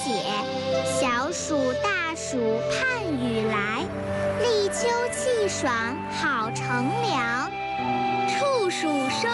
解。小暑大暑盼雨来，立秋气爽好乘凉。处暑生